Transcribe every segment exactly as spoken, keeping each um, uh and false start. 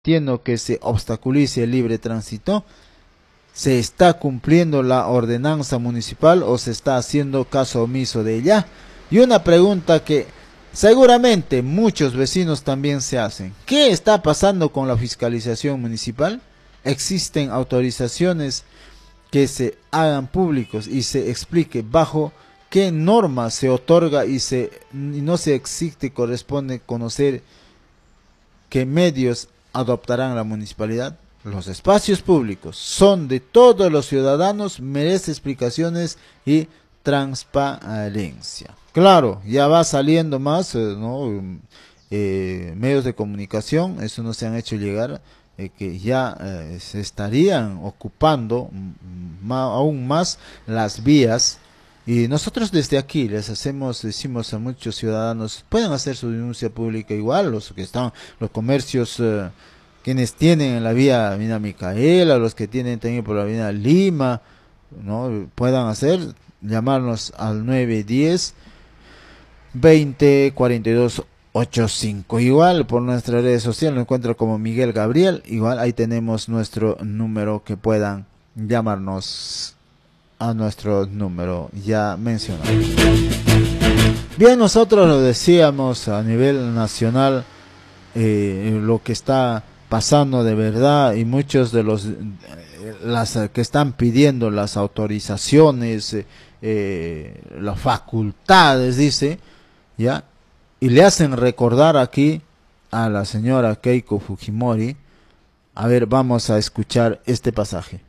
permitiendo que se obstaculice el libre tránsito? ¿Se está cumpliendo la ordenanza municipal o se está haciendo caso omiso de ella? Y una pregunta que seguramente muchos vecinos también se hacen: ¿qué está pasando con la fiscalización municipal? ¿Existen autorizaciones que se hagan públicos y se explique bajo qué norma se otorga y, se, y no se exige, corresponde conocer qué medios adoptarán la municipalidad? Los espacios públicos son de todos los ciudadanos, merece explicaciones y transparencia. Claro, ya va saliendo más, eh, ¿no? eh, medios de comunicación, eso nos se han hecho llegar, eh, que ya eh, se estarían ocupando ma, aún más las vías. Y nosotros desde aquí les hacemos, decimos a muchos ciudadanos, pueden hacer su denuncia pública igual, los que están, los comercios, eh, quienes tienen en la vía Avenida Micaela, los que tienen también por la Avenida Lima, ¿no? Puedan hacer, llamarnos al nueve diez, veinte, cuarenta y dos, ochenta y cinco. Igual por nuestras redes sociales lo encuentro como Miguel Gabriel, igual ahí tenemos nuestro número que puedan llamarnos a nuestro número ya mencionado. Bien, nosotros lo decíamos a nivel nacional, eh, lo que está pasando de verdad, y muchos de los las que están pidiendo las autorizaciones, eh, eh, las facultades, dice, ya, y le hacen recordar aquí a la señora Keiko Fujimori. A ver, vamos a escuchar este pasaje.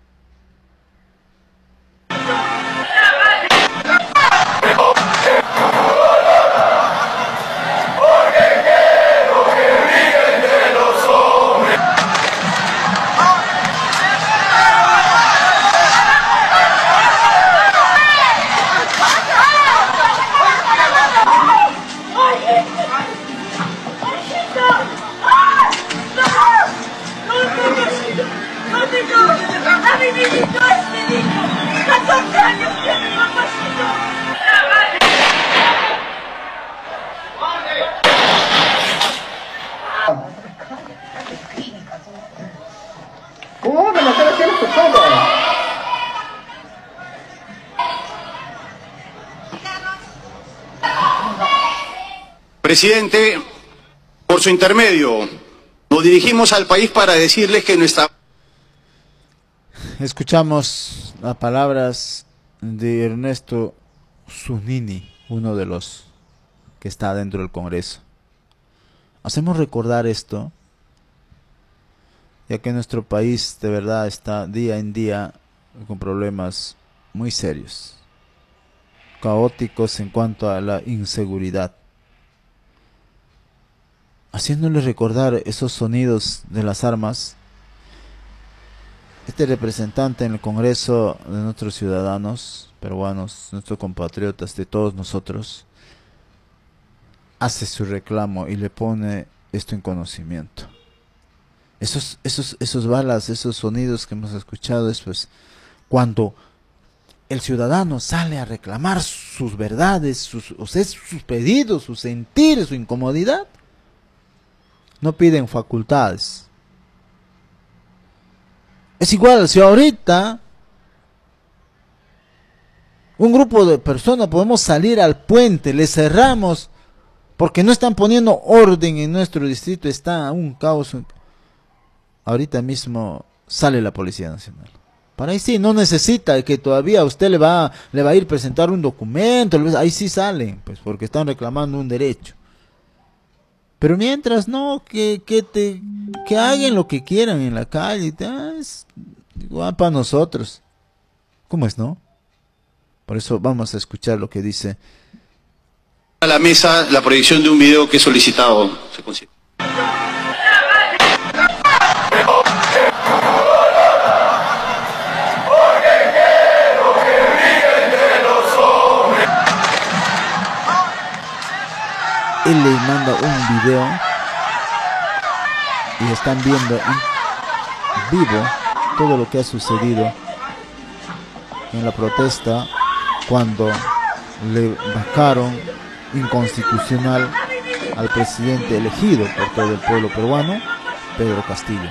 ¿Cómo van a matar a las personas? Presidente, por su intermedio, nos dirigimos al país para decirles que nuestra... Escuchamos las palabras de Ernesto Zunini, uno de los que está dentro del Congreso. Hacemos recordar esto, ya que nuestro país de verdad está día en día con problemas muy serios, caóticos en cuanto a la inseguridad. Haciéndoles recordar esos sonidos de las armas, este representante en el Congreso de nuestros ciudadanos peruanos, nuestros compatriotas, de todos nosotros, hace su reclamo y le pone esto en conocimiento. Esos, esos, esos balas, esos sonidos que hemos escuchado es pues cuando el ciudadano sale a reclamar sus verdades, sus, o sea, sus pedidos, sus sentires, su incomodidad. No piden facultades. Es igual si ahorita un grupo de personas podemos salir al puente, le cerramos porque no están poniendo orden en nuestro distrito, está un caos. Ahorita mismo sale la Policía Nacional. Para ahí sí, no necesita que todavía usted le va, le va a ir a presentar un documento, ahí sí salen, pues porque están reclamando un derecho. Pero mientras no, que, que, te, que hagan lo que quieran en la calle, ah, es igual para nosotros. ¿Cómo es, no? Por eso vamos a escuchar lo que dice. A la mesa la proyección de un video que he solicitado. Se consigue. Él les manda un video y están viendo en vivo todo lo que ha sucedido en la protesta cuando le vacaron inconstitucional al presidente elegido por todo el pueblo peruano Pedro Castillo.